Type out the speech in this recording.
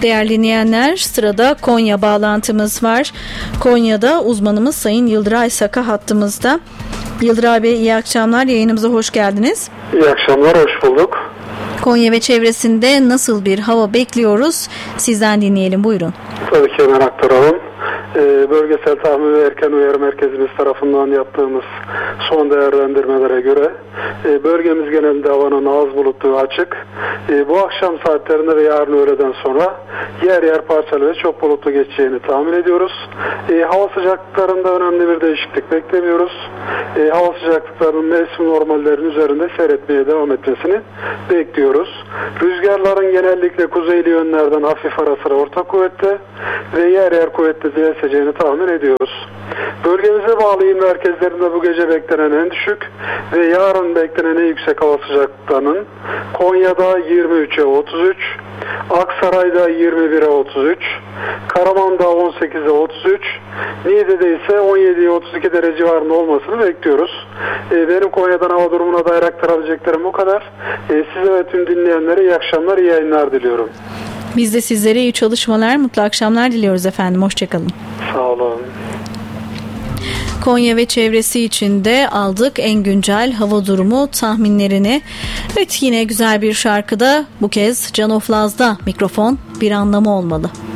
Değerli dinleyenler, sırada Konya bağlantımız var. Konya'da uzmanımız Sayın Yıldıray Saka hattımızda. Yıldıray Bey, iyi akşamlar. Yayınımıza hoş geldiniz. İyi akşamlar, hoş bulduk. Konya ve çevresinde nasıl bir hava bekliyoruz? Sizden dinleyelim, buyurun. Tabii ki hemen aktaralım. Bölgesel tahmin ve erken uyarı merkezimiz tarafından yaptığımız son değerlendirmelere göre bölgemiz genelinde havanın az bulutlu açık. Bu akşam saatlerinde ve yarın öğleden sonra yer yer parçalı ve çok bulutlu geçeceğini tahmin ediyoruz. Hava sıcaklıklarında önemli bir değişiklik beklemiyoruz. Hava sıcaklıklarının mevsim normallerinin üzerinde seyretmeye devam etmesini bekliyoruz. Rüzgarların genellikle kuzeyli yönlerden hafif ara sıra orta kuvvette ve yer yer kuvvetli diye eseceğini tahmin ediyoruz. Bölgemize bağlı il merkezlerinde bu gece beklenen en düşük ve yarın beklenen en yüksek hava sıcaklıklarının Konya'da 23'e 33, Aksaray'da 21'e 33, Karaman'da 18'e 33, Niğde'de ise 17'ye 32 derece civarında olmasını bekliyoruz. Benim Konya'dan hava durumuna dair aktarabileceklerim bu kadar. Size ve tüm dinleyenlere iyi akşamlar, iyi yayınlar diliyorum. Biz de sizlere iyi çalışmalar, mutlu akşamlar diliyoruz efendim. Hoşçakalın. Sağ olun. Konya ve çevresi için de aldık en güncel hava durumu tahminlerini. Evet, yine güzel bir şarkıda, bu kez Can Oflaz'da mikrofon bir anlamı olmalı.